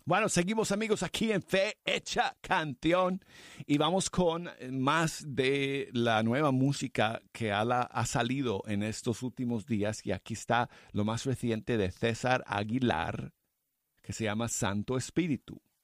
Bueno, seguimos amigos aquí en Fe Hecha Canción y vamos con más de la nueva música que ha salido en estos últimos días y aquí está lo más reciente de César Aguilar que se llama Santo Espíritu.